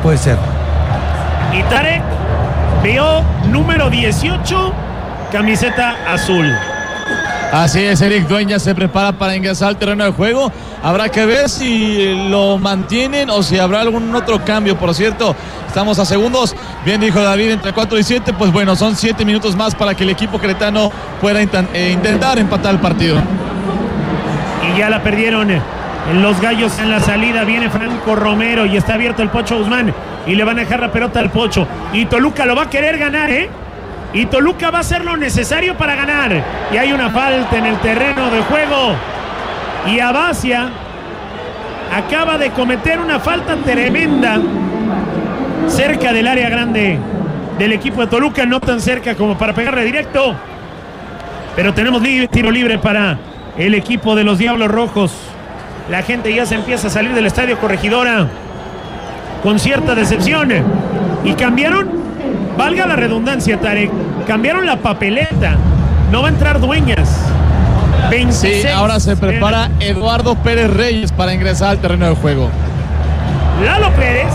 puede ser. Y Tarek vio número 18, camiseta azul. Así es, Eric Dueñas se prepara para ingresar al terreno de juego. Habrá que ver si lo mantienen o si habrá algún otro cambio. Por cierto, estamos a segundos. Bien dijo David, entre 4 y 7. Pues bueno, son 7 minutos más para que el equipo queretano pueda intentar empatar el partido. Y ya la perdieron en los Gallos en la salida. Viene Franco Romero y está abierto el Pocho Guzmán. Y le van a dejar la pelota al Pocho. Y Toluca lo va a querer ganar, ¿eh? Y Toluca va a hacer lo necesario para ganar. Y hay una falta en el terreno de juego. Y Abacia acaba de cometer una falta tremenda cerca del área grande del equipo de Toluca. No tan cerca como para pegarle directo. Pero tenemos tiro libre para el equipo de los Diablos Rojos. La gente ya se empieza a salir del Estadio Corregidora con cierta decepción. Y cambiaron, valga la redundancia, Tarek, cambiaron la papeleta. No va a entrar Dueñas. 26. Sí, ahora se prepara Eduardo Pérez Reyes para ingresar al terreno de juego. Lalo Pérez.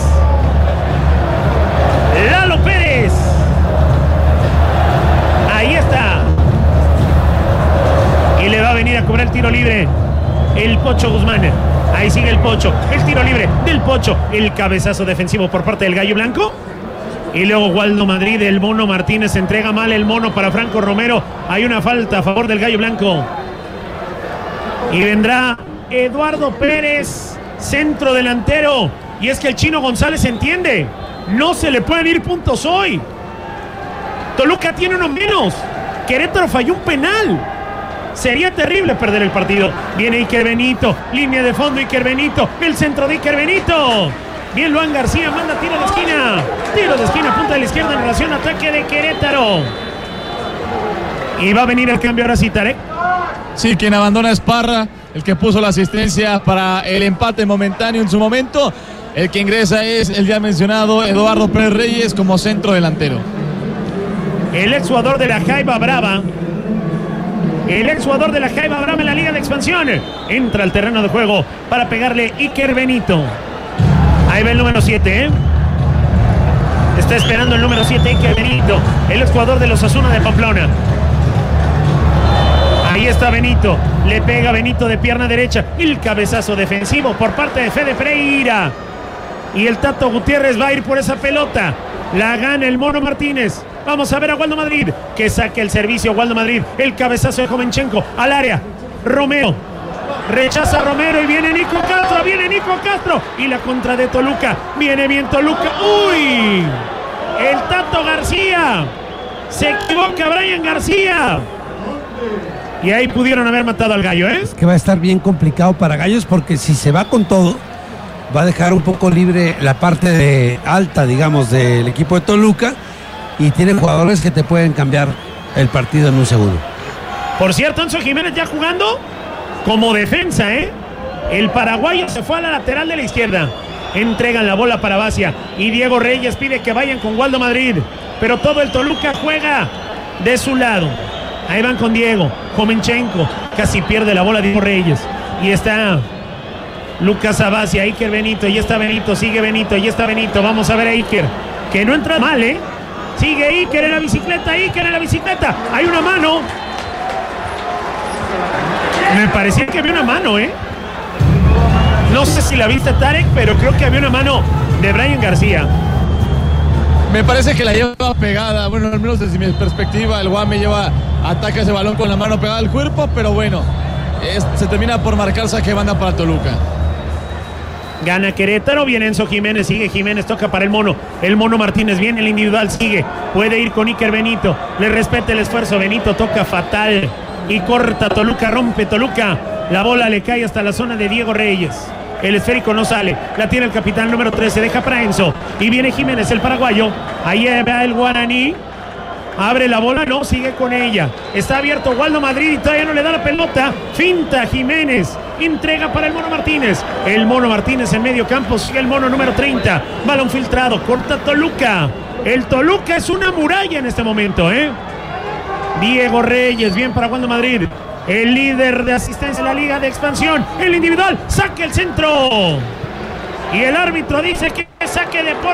Ahí está. Y le va a venir a cobrar el tiro libre el Pocho Guzmán. Ahí sigue el Pocho. El tiro libre del Pocho. El cabezazo defensivo por parte del Gallo Blanco. Y luego Waldo Madrid, el Mono Martínez entrega mal el Mono para Franco Romero. Hay una falta a favor del Gallo Blanco. Y vendrá Eduardo Pérez, centro delantero. Y es que el Chino González entiende. No se le pueden ir puntos hoy. Toluca tiene uno menos. Querétaro falló un penal. Sería terrible perder el partido. Viene Iker Benito. Línea de fondo Iker Benito. El centro de Iker Benito. Bien, Luan García manda tiro de esquina. Tiro de esquina, punta de la izquierda en relación a ataque de Querétaro. Y va a venir el cambio ahora sí, Tarek. Sí, quien abandona es Parra, el que puso la asistencia para el empate momentáneo en su momento. El que ingresa es el ya mencionado Eduardo Pérez Reyes como centro delantero. El exjugador de la Jaiba Brava. El exjugador de la Jaiba Brava en la Liga de Expansión. Entra al terreno de juego para pegarle Iker Benito. Ahí va el número 7, ¿eh? Está esperando el número 7, Iker Benito, el exjugador de los Osasuna de Pamplona. Ahí está Benito. Le pega Benito de pierna derecha. El cabezazo defensivo por parte de Fede Freira. Y el Tato Gutiérrez va a ir por esa pelota. La gana el Mono Martínez. Vamos a ver a Waldo Madrid. Que saque el servicio Waldo Madrid. El cabezazo de Jovenchenko al área. Romero. Rechaza Romero y viene Nico Castro. Y la contra de Toluca. Viene bien Toluca. ¡Uy! El Tato García. Se equivoca Brian García. Y ahí pudieron haber matado al Gallo, ¿eh? Es que va a estar bien complicado para Gallos porque si se va con todo, va a dejar un poco libre la parte de alta, digamos, del equipo de Toluca y tiene jugadores que te pueden cambiar el partido en un segundo. Por cierto, Enzo Jiménez ya jugando como defensa, ¿eh? El paraguayo se fue a la lateral de la izquierda. Entregan la bola para Bacia y Diego Reyes pide que vayan con Waldo Madrid. Pero todo el Toluca juega de su lado. Ahí van con Diego. Jovenchenko casi pierde la bola Diego Reyes. Y está Lucas Abacia, Iker Benito. Y está Benito, sigue Benito, y está Benito. Vamos a ver a Iker, que no entra mal, ¿eh? Sigue Iker en la bicicleta, Hay una mano. Me parecía que había una mano, ¿eh? No sé si la viste, Tarek, pero creo que había una mano de Brian García. Me parece que la lleva pegada. Bueno, al menos desde mi perspectiva, el Guame ataca ese balón con la mano pegada al cuerpo, pero bueno, se termina por marcar saque de banda para Toluca. Gana Querétaro, viene Enzo Jiménez, sigue Jiménez, toca para el Mono Martínez, viene el individual, sigue, puede ir con Iker Benito, le respeta el esfuerzo, Benito toca fatal y corta Toluca, rompe Toluca, la bola le cae hasta la zona de Diego Reyes. El esférico no sale, la tiene el capitán número 13, deja para Enzo y viene Jiménez, el paraguayo. Ahí va el guaraní, abre la bola, no, sigue con ella. Está abierto Waldo Madrid y todavía no le da la pelota. Finta Jiménez, entrega para el Mono Martínez. El Mono Martínez en medio campo, sigue el Mono número 30. Balón filtrado, corta Toluca. El Toluca es una muralla en este momento, ¿eh? Diego Reyes, bien para Waldo Madrid. El líder de asistencia en la Liga de Expansión. El individual, saque el centro. Y el árbitro dice que saque de por